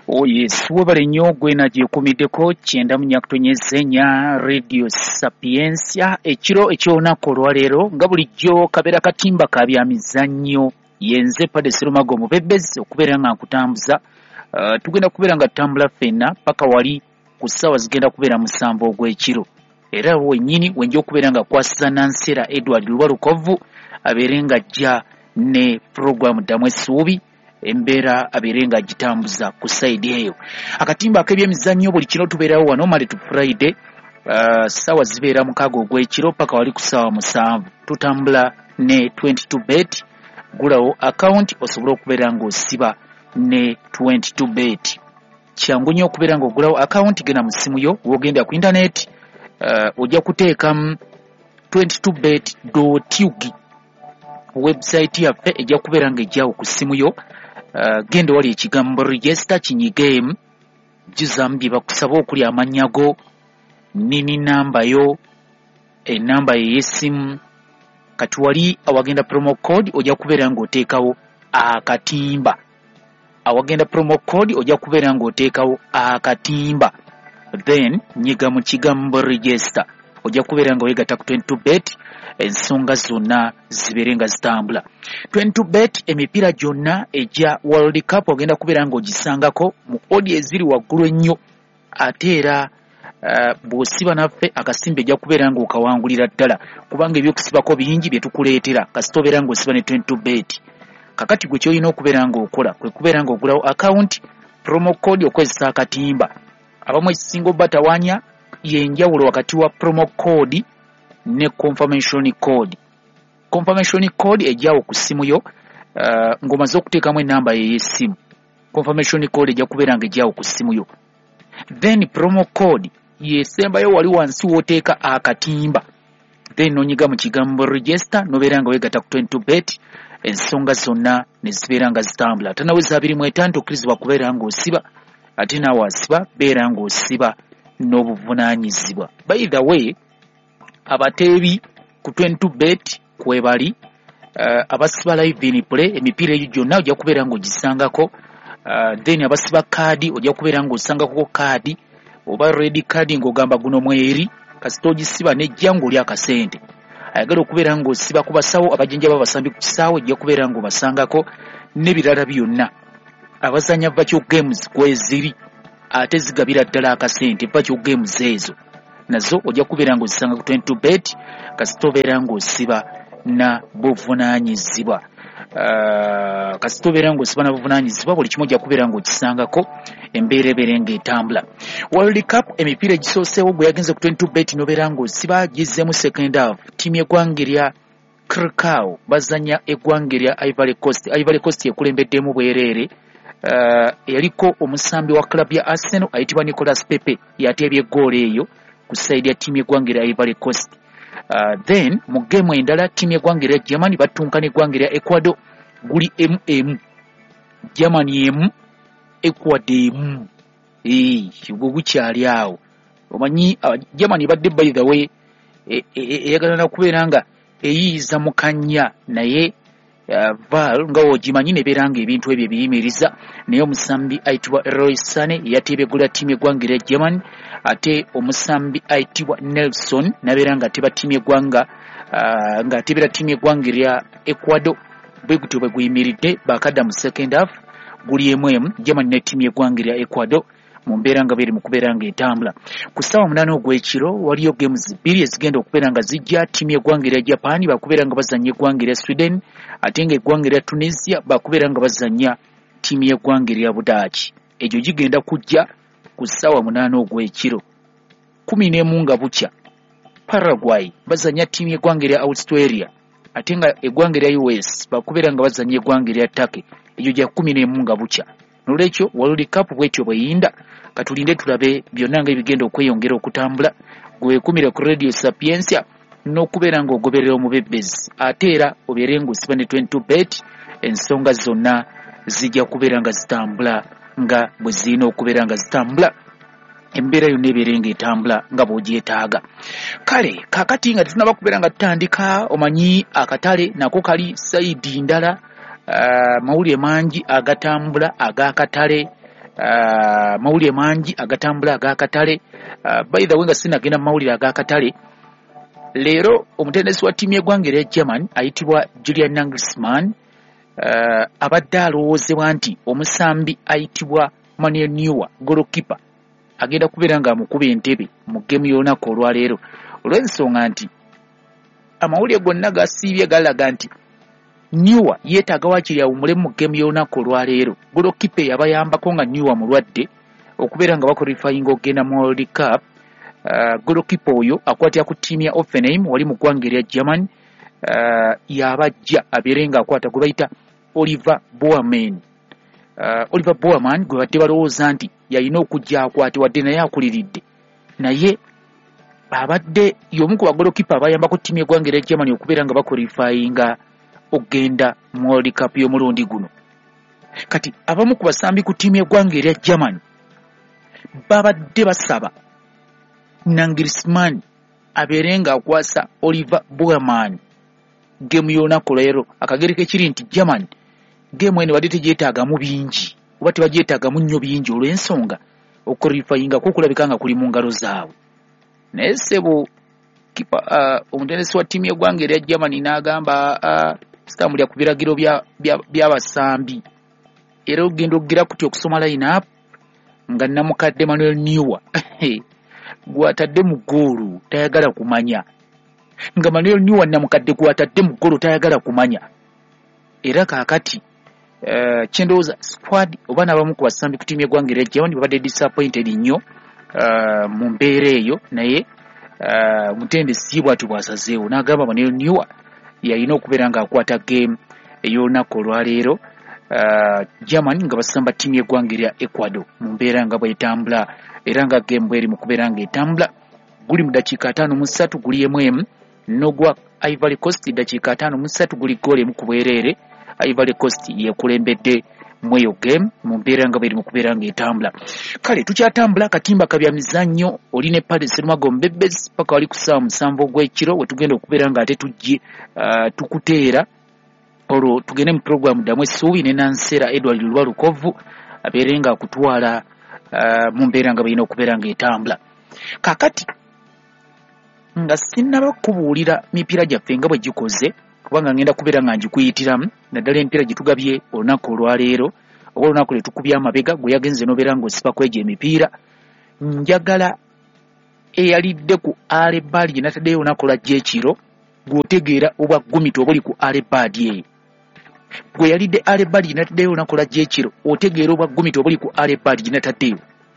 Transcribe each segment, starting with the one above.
Oh yes, webale nnyo gwe nagyekumiddeko 9.9 Radio Sapiensia ekiro eky'olunaku olwaleero nga bulijjo kabeera katimba ka byamizannyo yenze Padde Sserumago Mubebezi okubeera nga nkutambuza. Tugenda kubeera nga tutambula ffenna paka wali ku ssaawa zigenda kubeera 7 ogw'ekiro. Era wennyini wenja okubeera nga kwasiza Nansera Edward Lubalukovu abeere nga ajja ne programu Ddamu Essuubi embeera abeere nga agitambuza ku side eyo. Akatimba ak'ebyemizannyo buli kiro tubeerawo wano Monday to Friday, ssaawa zibeera 6 ogw'ekiro paka wali ku ssaawa 7. Tutambula ne 22bet. Gulawo account osobola okubeera ng'osiba ne 22bet. Kyangu nnyo okubeera ng'ogulawo account genda mu ssimu yo w'ogenda ku internet, ojja kuteekamu 22bet.ug website yaffe ejja kubeera ng'ejjaawo ku ssimu yo. Genda wali ekigambo register kinyigemu, jjuzamu bye bakusaba okuli amannya go, nini namba yo, enamba yo y'essimu. Kati wali awagenda promo code ojja kubeera ng'oteekawo akatimba. Awagenda promo code ojja kubeera ng'oteekawo akatimba. Then nyiga mu kigambo register ojja kubeera nga weegatta ku 22bet, ensonga zonna zibeere nga zitambula. 22bet emipiira gyonna ejja World Cup ogenda kubeera ng'ogisangako mu odi eziri waggulu ennyo, ate era bw'osiba naffe akasimba ejja kubeera ng'okawangulira ddala kubanga ebyokusibako bingi bye tukuleetera kasita obeera ng'osiba ne 22bet. Kakati gwe ky'olina okubeera ng'okola kwe kubeera ng'ogulawo account, promo code okozesa akatimba. Abamu ekisinga obatawaanya yenjawulo wakati wa promo code ne confirmation code. Confirmation code ejjaawo ku ssimu yo ng'omaze okuteekamu ennamba yo y'essimu. Confirmation code ejja kubeera ng'ejjaawo ku ssimu yo. Then promo code yesembayo wali wansi w'oteeka akatimba. Then n'onyiga mu kigambo register n'obeera nga weegatta ku 22bet, ensonga zonna ne zibeera nga zitambula. Tanaweza 25 okkirizibwa kubeera ng'osiba, ate naawe asiba beera ng'osiba n'obuvunaanyizibwa. By the way, abateebi ku 22bet kwebali, abasiba live in play emipiira egyo gyonna ojja kubeera ng'ogisangako. Then abasiba kaadi ojja kubeera ng'osangako kaadi oba red card ng'ogamba guno mweri kasita ogisiba nejja ng'oli akasente. Ayagala okubeera ng'osiba ku basawo abajenjaba abasambi ku kisaawe ojja kubeera ng'obasangako n'ebirala byonna. Abazanya virtual games kweziri ate zigabira ddala akasente virtual games ezo nazo ojja kubeera ng'ozisanga ku 22bet kasita obeera ng'osiba na buvunaanyizibwa. Kasita obeera ng'osiba na buvunaanyizibwa buli kimu ojja kubeera ng'okisangako embeera ebeere ng'etambula. World Cup emipiira egisooseewo gwe yagenze ku 22bet n'obeera ng'osiba gizzeemu second half. Ttiimu y'eggwanga erya Curaçao bazanya eggwanga erya Ivory Coast. Ivory Coast ekulembeddemu bwereere. Yaliko omusambi wa club ya Arsenal ayitibwa Nicolas Pepe yateebye eggoolo eyo ku side ya ttiimu y'eggwanga erya Ivory Coast. Then mu game endala ttiimu y'eggwanga erya Germany battunkana eggwanga erya Ecuador guli MM. Germany emu Ecuador emu. Bwe bukyali awo omanyi Germany badde by the way eyagala kubeera nga eyiyiza mu kannya naye VAR nga wogimanyi nebeera nga ebintu ebyo biyimiriza. Naye omusambi ayitibwa Roy Sane yateebegula ttiimu y'eggwanga erya Germany, ate omusambi ayitibwa Nelson nabeera nga ateba ttiimu y'eggwanga ng'atebera ttiimu y'eggwanga erya Ecuador. Bwe gutyo bwe guyimiridde bakadda mu second half guli MM Germany ne ttiimu y'eggwanga erya Ecuador mu mbeera nga biri mu kubeera ng'etambula. Ku ssaawa 8 ogw'ekiro waliyo games 2 ezigenda okubeera nga zijja. Ttiimu y'eggwanga erya Japan bakubeera nga bazannya eggwanga erya Sweden, ate ng'eggwanga erya Tunisia bakubeera nga bazannya ttiimu y'eggwanga erya Budaaki. Egyo gigenda kujja ku ssaawa 8 ogw'ekiro. 11 nga bukya Paraguay bazannya ttiimu y'eggwanga erya Australia, ate nga eggwanga erya US bakubeera nga bazannya eggwanga erya Turkey. Egyo gya 11 nga bukya. Nolwekyo World Cup bwetyo bweyinda katulinde tulabe byonna nga ebigenda okweyongera okutambula. Gwekumire ku Radio Sapiensia n'okubeera ng'ogoberera Omubebezi, ate era obeere ng'osiba ne 22bet, ensonga zonna zijja kubeera nga zitambula nga bwe zirina okubeera nga zitambula. Embeera yonna ebeere ng'etambula nga bw'ogyetaaga. Kale kaakati nga tetunaba kubeera nga tutandika, omanyi akatale nako kali sayidi ndala. Mawulire mangi agatambula ag'akatale mawulire mangi agatambula agakatale. By the way nga sinagenda mu mawulire agakatale, leero omutendesi wa ttiimu y'eggwanga erya German ayitibwa Julian Nagelsmann abadde alowoozebwa nti omusambi ayitibwa Manuel Neuer goalkeeper agenda kubeera ng'amukuba entebe mu ggeemu y'olunaku olwaleero, olw'ensonga nti amawulire gonna gasiibye galaga nti Neuer yeetaaga waakiri awummulemu mu ggeemu y'olunaku olwaleero. Goalkeeper yabayambako nga Neuer mulwadde okubeera nga bakwalifyinga okugenda mu World Cup. Goalkeeper oyo akwatira ku ttiimu ya Hoffenheim wali mu ggwanga erya German, yabajja abeere ng'akwata gwe bayita Oliver Baumann. Oliver Baumann gwe badde balowooza nti yalina okujja akwatibwadde naye akuliridde, naye abadde y'omu ku bagolokipa abayambako ttiimu y'eggwanga erya Germany okubeera nga bakwalifyinga okugenda mu World Cup y'omulundi guno. Kati abamu ku basambi ku ttiimu y'eggwanga erya Germany babadde basaba Nagelsmann abeere ng'akwasa Oliver Baumann geemu y'olunaku leero. Akagere kekiri nti Germany geemu eno badde tegyeetaagamu bingi oba tebagyetaagamu nnyo bingi, olw'ensonga okulifayinga kulabika nga kuli mu ngalo zaabwe. Naye ssebo omutendesi wa ttiimu y'eggwanga erya Germany n'agamba sitambulira ku biragiro by'abasambi, era ogenda okugira kuti okusoma line up nga namukadde Manuel Neuer gwatadde mu ggoolo tayagala kumanya, nga Manuel Neuer namukadde gwatadde mu ggoolo tayagala kumanya. Era kaakati kyendowooza squad oba n'abamu ku basambi ku ttiimu y'eggwanga erya Germany babadde disappointed nnyo mu mbeera eyo, naye omutendesi bw'atyo bw'asazeewo n'agamba Manuel Neuer yalina okubeera ng'akwata geemu ey'olunaku olwaleero. Germany nga basamba ttiimu y'eggwanga erya Ecuador mu mbeera nga bw'etambula, era nga geemu bw'eri mu kubeera ng'etambula. Guli mu dakiika 5-3 guli 1-1, n'ogwa Ivory Coast dakiika 5-3 guli ggoolo emu ku bwereere. Ivory Coast yekulembedde mu eyo geemu mu mbeera nga bw'eri mu kubeera ng'etambula. Kale tukyatambula akatimba kabya mizannyo, oli ne Paris Sserumago Mbebezi paka wali ku ssaawa 7 ogw'ekiro we tugenda okubeera ng'ate tujje tukuteera olwo tugende mu programu ddamu essuubi ne Nansera Edward Lwalukovu abeere nga akutwala mu mbeera nga balina okubeera ng'etambula. Kaakati nga sinnaba kubuulira mipiira gyaffe nga bwe gikoze, kubanga ngenda kubeera nga ngikuyitiramu naddala emipiira gye tugabye olunaku olwaleero oba olunaku lwe tukubye amabega gwe yagenze n'obeera ng'osipa kwegyo emipiira. Njagala eyalidde ku Alebadi gye nataddeyo olunaku lwajja ekiro gw'otegeera oba gumita oba oli ku Alebadi eyo. Gwe yalidde Alebadi gye nataddeyo olunaku lwajja ekiro otegeera oba gumita oba oli ku Alebadi gye nataddeyo.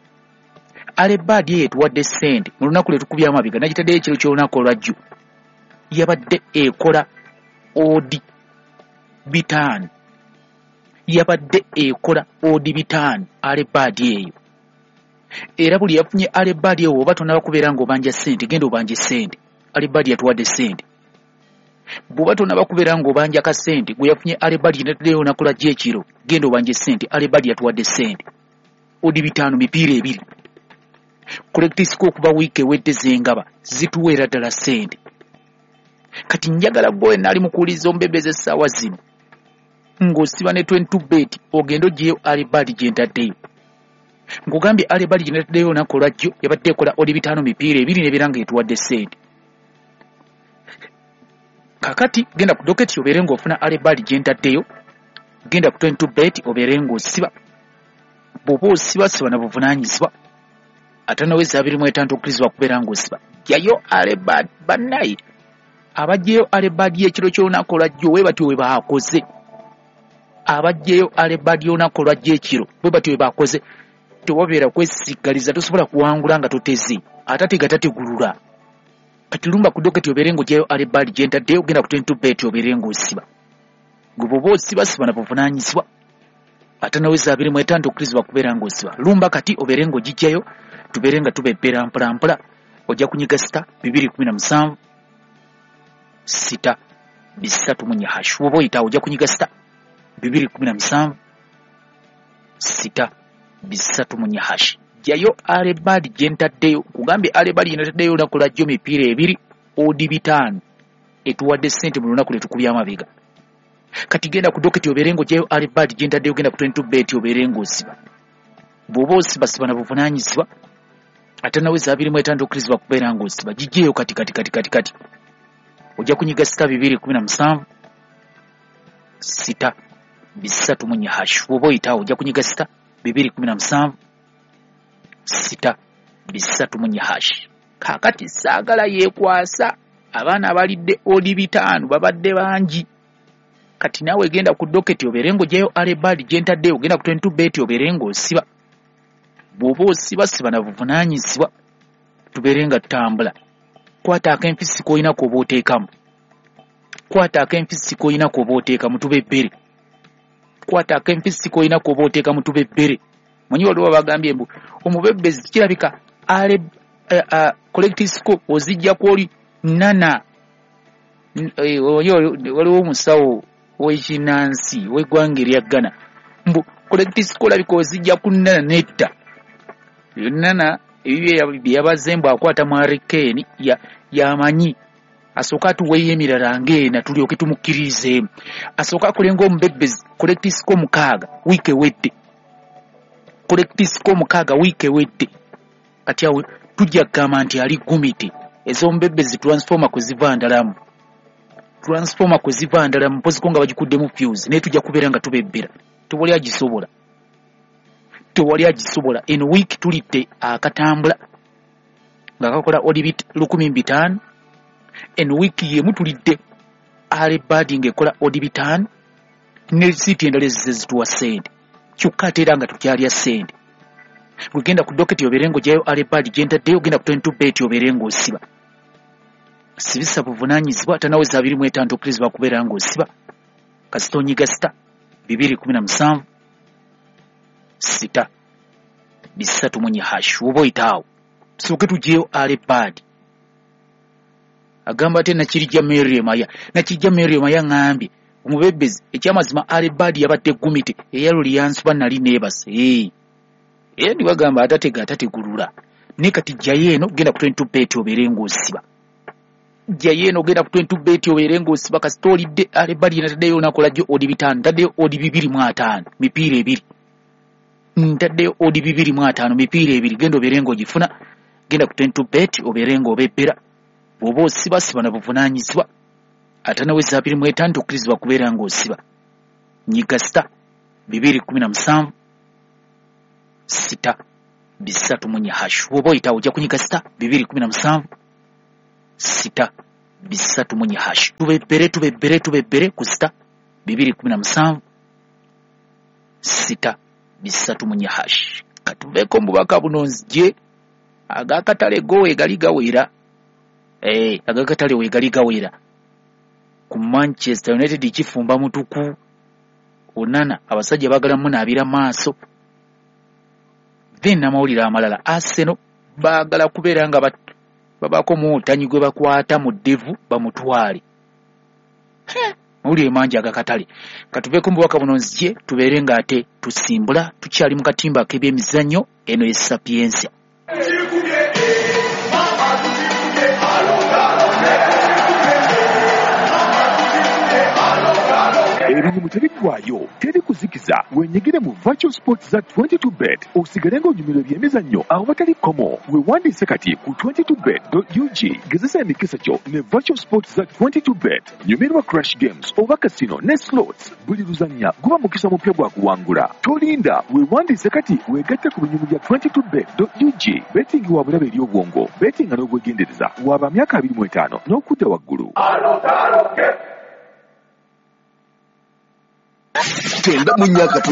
Alebadi eyo etuwadde ssente mu lunaku lwe tukubye amabega nagitaddeyo ekiro ky'olunaku olwajjo, yabadde ekola odi 5, yabadde ekola odi 5 Alebadi eyo. Era buli yafunye Alebadi eyo oba tonaba kubeera ng'obanja ssente genda obanje ssente, Alebadi yatuwadde ssente. Bw'oba tonaba kubeera ng'obanja ka ssente gwe yafunye Alebadi nataddeyo olunaku lwajja ekiro genda obanje ssente, Alebadi yatuwadde ssente. Odi 5 mipiira 2 kolektisiko okuva wiiki ewedde z'engaba zituweera ddala ssente. Kati njagala gwe nali mukuuliza Ombebezi essaawa zino ng'osiba ne 22 bet ogenda oggyeyo Alebadi gye ntaddeyo. Ngugambye Alebadi gye nataddeyo olunaku olwajjo yabadde ekola odi 5 mipiira 2 n'ebeera ng'etuwadde ssente. Kakati genda ku doketi obeere ng'ofuna Alebadi gye ntaddeyo, genda ku 22 bet obeere ng'osiba. Bw'oba osiba na buvunaanyizibwa ate naweza 25 okkirizibwa kubeera ng'osiba. Ggyayo Alebadi bannaye abajjeyo Alebadi ekiro ky'olunaku olwajjo we batyo we baakoze. Abajjeyo Alebadi y'olunaku olwajjo ekiro we batyo we baakoze. Tewabeera kwesigaliza, tosobola kuwangula nga toteze ate tegategulula. Kati lumba ku doketi obeere ng'oggyayo Alebadi gye ntaddeyo, genda ku 22 bet obeere ng'osiba. Gwe bw'oba osiba na buvunaanyizibwa ate naweza 25 okkirizibwa kubeera ng'osiba. Lumba kati obeere ng'ogiggyayo tubeere nga tubebbera mpolampola. Ojja kunyiga sita 217 6 3 hash. Woba oyita ojja kunyiga sita 217 6 3 hash. Ggyayo Alebadi gye ntaddeyo, kugambye Alebadi gye nataddeyo olunaku lwajjo mipiira 2 odi 5 etuwadde ssente mu lunaku lwe tukubye amabega. Kati genda ku doketi obeere ng'oggyayo Alebadi gye ntaddeyo, genda ku 22 bet obeere ng'osiba. bw'oba osiba na buvunaanyizibwa ate naweza 25 okkirizibwa kubeera ng'osiba gijeeyo kati ojja kunyiga sita 217 sita 3 hash bw'oba oyitaawo ojja kunyiga sita 217 sita 3 hash. Kaakati saagala yeekwasa abaana abalidde odi 5 babadde bangi. Kati naawe genda ku doketi obeere ng'ogyayo alebadi gye ntaddeyo ogenda ku 22 bet obeere ng'osiba. Bw'oba osiba na buvunaanyizibwa tubeere nga tutambula. Kwata ak'empisi k'olina kw'oba oteekamu. Kwata ak'empisi k'olina kw'oba oteekamu tube bbere. Kwata ak'empisi k'olina kw'oba oteekamu tube bbere. Manyi waliwo bagambye mbu omubebbezi kirabika collective score ozijja kw'oli nana. Waliwo omusawo w'ekinansi w'eggwanga erya Ghana mbu collective score labika ozijja ku nana netta. Nana ebyo yabaze mbu akwata mu Hurricane yamanyi asooka atuweeyo emirala ng'ena tulyoke tumukkirizeemu. Asooka akulenga omubebbezi collective score 6 wiiki ewedde. Collective score 6 wiiki ewedde. Kati awo tujja kugamba nti ali gumite ez'omubebbezi transformer kwe ziva ndala mpoziko nga bagikuddemu fuse naye tujja kubeera nga tubebbera. Tewali agisobola. Eno wiiki tulidde akatambula nga kakola odibit 1500. Eno wiiki yemu tulidde alebadi ng'ekola odibit 5 ne siiti endala ezituwa sente kyokka ate era nga tukyalya sente. Bw'ogenda ku doketi obeere ng'ogyayo alebadi gye ntaddeyo ogenda ku 22 bet obeere ng'osiba. Sibisa buvunaanyizibwa ate naweza 25 okkirizibwa kubeera ng'osiba. Kasita onyiga sita 217 sita 3 hash oba oyitaawo tusooke tugyeyo alebadi. Agamba ate Nakirijja Mary Maya ngambye omubebbezi ekyamazima alebadi yabadde gumite eyalo lyansuba nali neebase. Era ndi bagamba atategulula ne kati jjayo eno genda ku 22 bet obeere ng'osiba. Jjayo eno genda ku 22 bet obeere ng'osiba. Kasita olidde alebadi nataddeyo nakola gyo odi 5 ntaddeyo odi 205 mipiira 2. Ntaddeyo odi 205 mipiira 2 genda obeere ng'ogifuna. Genda ku 22 bet obeere ng'obebbera. Bw'oba osiba na buvunaanyizibwa ate naweza 25 okkirizibwa kubeera ng'osiba. Nyiga sita 217 sita 3 hash bw'oba oyitaawo ojja kunyiga sita 217 sita 3 hash. Tubebbere ku sita 217 sita 3 hash. Katuveeko mu bubaka buno nzije agakatale go weegali gawera. Agakatale weegali gawera ku Manchester United kifumba mutuku onana abasajja bagala munaabira maaso. Then amawulire amalala Arsenal baagala kubeera nga babako mutanyi gwe bakwata mu ddevu bamutwale. Mawulire mangi agakatale. Katuveeko mu bubaka buno nzije tubeere nga ate tusimbula tukyali mu katimba k'ebyemizannyo eno ye Sapiensia. Ebintu tebiggwaayo teri kuzikiza wenyigire mu virtual sports za 22 bet osigale ng'onyumirwa ebyemizannyo awo batali komo. Weewandiise kati ku 22bet.ug gezesa emikisa kyo ne virtual sports za 22 bet. Nyumirwa crash games oba casino ne slots. Buli luzannya guba mukisa mupya gwa kuwangula. Tolinda, weewandiise kati weegatte ku binyumu bya 22bet.ug. Betting wa bulabe eri obwongo. Betting n'obwegendereza waba myaka 25 n'okudda waggulu. Tenda munyaka